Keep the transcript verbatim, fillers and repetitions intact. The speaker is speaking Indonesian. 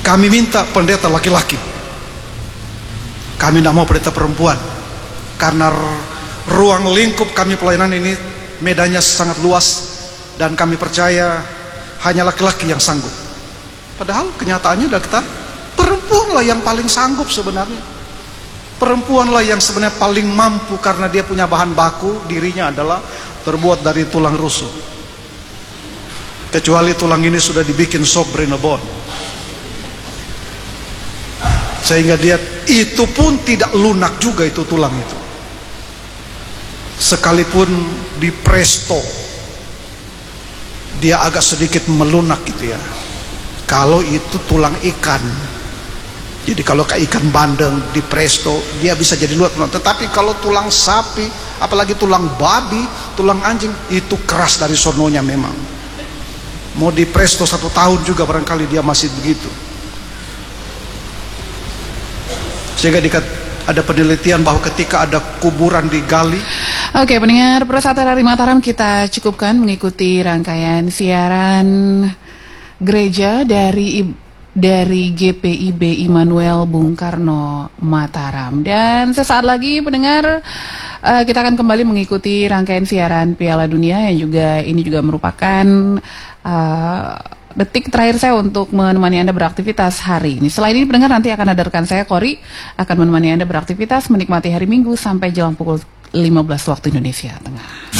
Kami minta pendeta laki-laki, kami tidak mau pendeta perempuan, karena ruang lingkup kami pelayanan ini medannya sangat luas, dan kami percaya hanya laki-laki yang sanggup. Padahal kenyataannya adalah kita perempuanlah yang paling sanggup sebenarnya. Perempuanlah yang sebenarnya paling mampu, karena dia punya bahan baku, dirinya adalah terbuat dari tulang rusuk. Kecuali tulang ini sudah dibikin sop brenebon, sehingga dia itu pun tidak lunak juga itu tulang itu. Sekalipun di presto dia agak sedikit melunak gitu ya, kalau itu tulang ikan. Jadi kalau kayak ikan bandeng di presto dia bisa jadi lunak. Tetapi kalau tulang sapi, apalagi tulang babi, tulang anjing, itu keras dari sononya memang. Mau di presto satu tahun juga barangkali dia masih begitu. Sehingga ada penelitian bahwa ketika ada kuburan digali. Oke, pendengar Persatuan dari Mataram, kita cukupkan mengikuti rangkaian siaran gereja dari dari G P I B Immanuel Bung Karno Mataram. Dan sesaat lagi pendengar, uh, kita akan kembali mengikuti rangkaian siaran Piala Dunia yang juga ini juga merupakan uh, detik terakhir saya untuk menemani Anda beraktivitas hari ini. Selain ini pendengar, nanti akan ada rekan saya Kori akan menemani Anda beraktivitas menikmati hari Minggu sampai jelang pukul lima belas waktu Indonesia Tengah.